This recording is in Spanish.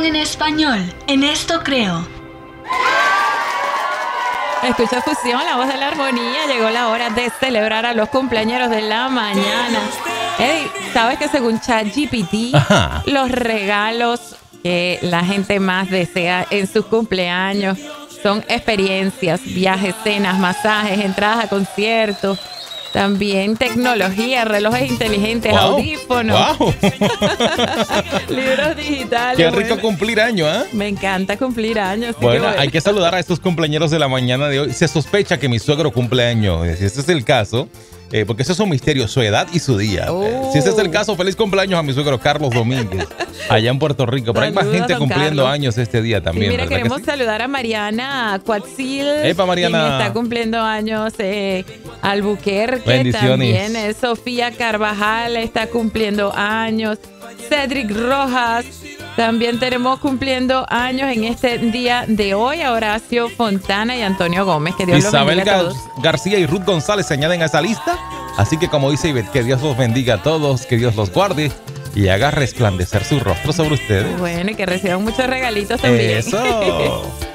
versión en español. En esto creo. Escucha Fusión, la voz de la armonía. Llegó la hora de celebrar a los cumpleañeros de la mañana. Eddie, ¿sabes que según ChatGPT, los regalos que la gente más desea en sus cumpleaños son experiencias, viajes, cenas, masajes, entradas a conciertos, también tecnología, relojes inteligentes, audífonos, libros digitales? Qué rico cumplir años, ¿eh? Me encanta cumplir años. Bueno, hay que saludar a estos cumpleaños de la mañana de hoy. Se sospecha que mi suegro cumple años. Si este es el caso, porque eso es un misterio, su edad y su día. Si ese es el caso, feliz cumpleaños a mi suegro Carlos Domínguez, allá en Puerto Rico. Pero hay más gente cumpliendo años este día también. Y mira, queremos saludar a Mariana Cuatzil. Epa, Mariana. Quien está cumpliendo años. Albuquerque. Bendiciones. También. Sofía Carvajal está cumpliendo años. Cedric Rojas. También tenemos cumpliendo años en este día de hoy a Horacio Fontana y Antonio Gómez. Que Dios Isabel los bendiga a todos. García y Ruth González se añaden a esa lista. Así que como dice Ivette, que Dios los bendiga a todos, que Dios los guarde y haga resplandecer su rostro sobre ustedes. Bueno, y que reciban muchos regalitos también. Eso.